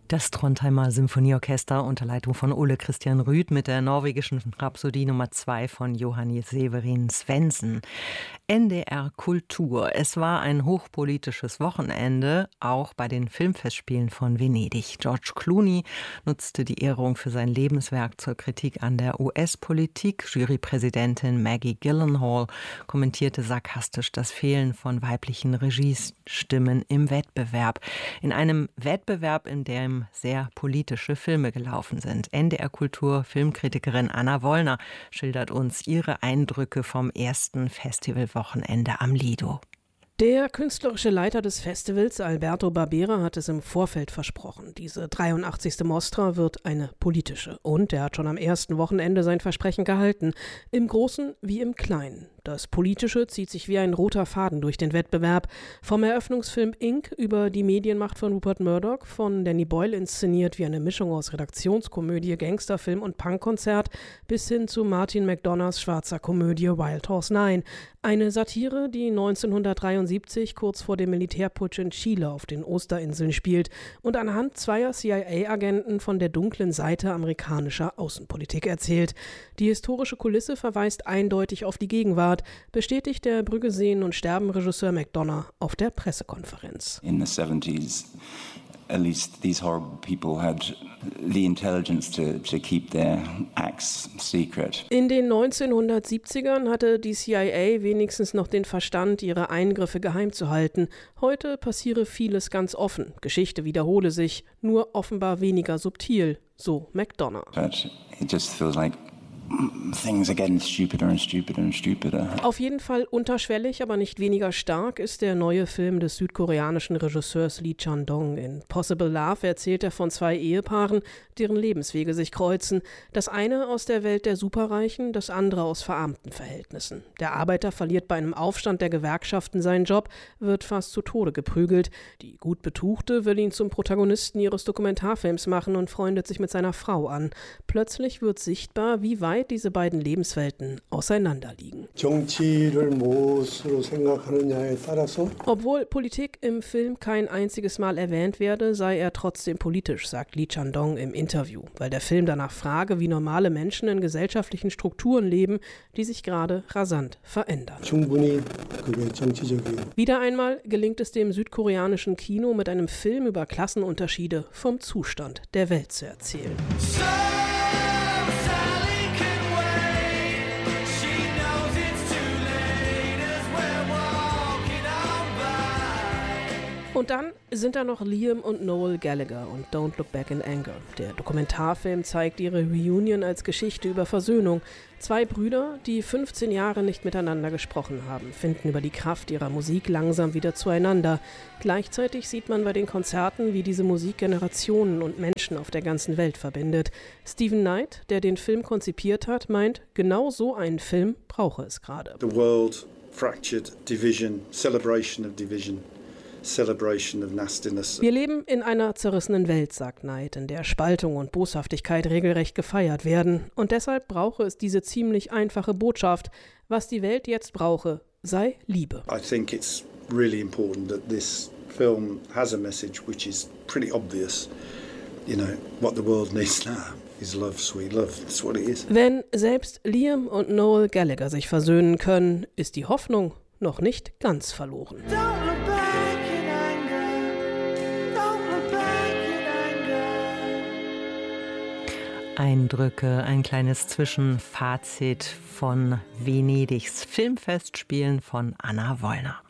Das Trondheimer Symphonieorchester unter Leitung von Ole Christian Rüth mit der norwegischen Rhapsodie Nummer 2 von Johann Severin Svendsen. NDR Kultur. Es war ein hochpolitisches Wochenende, auch bei den Filmfestspielen von Venedig. George Clooney nutzte die Ehrung für sein Lebenswerk zur Kritik an der US-Politik. Jurypräsidentin Maggie Gyllenhaal kommentierte sarkastisch das Fehlen von weiblichen Regiestimmen im Wettbewerb. In einem Wettbewerb, in dem sehr politische Filme gelaufen sind. NDR Kultur Filmkritikerin Anna Wollner schildert uns ihre Eindrücke vom ersten Festivalwochenende am Lido. Der künstlerische Leiter des Festivals, Alberto Barbera, hat es im Vorfeld versprochen. Diese 83. Mostra wird eine politische. Und er hat schon am ersten Wochenende sein Versprechen gehalten. Im Großen wie im Kleinen. Das Politische zieht sich wie ein roter Faden durch den Wettbewerb. Vom Eröffnungsfilm Inc. über die Medienmacht von Rupert Murdoch, von Danny Boyle inszeniert wie eine Mischung aus Redaktionskomödie, Gangsterfilm und Punkkonzert, bis hin zu Martin McDonaghs schwarzer Komödie Wild Horse 9. Eine Satire, die 1973 kurz vor dem Militärputsch in Chile auf den Osterinseln spielt und anhand zweier CIA-Agenten von der dunklen Seite amerikanischer Außenpolitik erzählt. Die historische Kulisse verweist eindeutig auf die Gegenwart, bestätigt der Brügge sehen und sterben Regisseur McDonagh auf der Pressekonferenz. In the 70s, at least these horrible people had the intelligence to keep their acts secret. In den 1970ern hatte die CIA wenigstens noch den Verstand, ihre Eingriffe geheim zu halten. Heute passiere vieles ganz offen. Geschichte wiederhole sich, nur offenbar weniger subtil, so McDonagh. But it just feels like things are getting stupider and stupider and stupider. Auf jeden Fall unterschwellig, aber nicht weniger stark ist der neue Film des südkoreanischen Regisseurs Lee Chang-dong. In Possible Love erzählt er von zwei Ehepaaren, deren Lebenswege sich kreuzen. Das eine aus der Welt der Superreichen, das andere aus verarmten Verhältnissen. Der Arbeiter verliert bei einem Aufstand der Gewerkschaften seinen Job, wird fast zu Tode geprügelt. Die gut Betuchte will ihn zum Protagonisten ihres Dokumentarfilms machen und freundet sich mit seiner Frau an. Plötzlich wird sichtbar, wie weit diese beiden Lebenswelten auseinanderliegen. Obwohl Politik im Film kein einziges Mal erwähnt werde, sei er trotzdem politisch, sagt Lee Chang-dong im Interview, weil der Film danach frage, wie normale Menschen in gesellschaftlichen Strukturen leben, die sich gerade rasant verändern. Wieder einmal gelingt es dem südkoreanischen Kino, mit einem Film über Klassenunterschiede vom Zustand der Welt zu erzählen. Und dann sind da noch Liam und Noel Gallagher und Don't Look Back in Anger. Der Dokumentarfilm zeigt ihre Reunion als Geschichte über Versöhnung. Zwei Brüder, die 15 Jahre nicht miteinander gesprochen haben, finden über die Kraft ihrer Musik langsam wieder zueinander. Gleichzeitig sieht man bei den Konzerten, wie diese Musik Generationen und Menschen auf der ganzen Welt verbindet. Stephen Knight, der den Film konzipiert hat, meint, genau so einen Film brauche es gerade. The world fractured, division, celebration of division. Celebration of nastiness. Wir leben in einer zerrissenen Welt, sagt Knight, in der Spaltung und Boshaftigkeit regelrecht gefeiert werden. Und deshalb brauche es diese ziemlich einfache Botschaft. Was die Welt jetzt brauche, sei Liebe. I think it's really important that this film has a message which is pretty obvious. You know, what the world needs now is love, sweet love. That's what it is. Wenn selbst Liam und Noel Gallagher sich versöhnen können, ist die Hoffnung noch nicht ganz verloren. Eindrücke, ein kleines Zwischenfazit von Venedigs Filmfestspielen von Anna Wollner.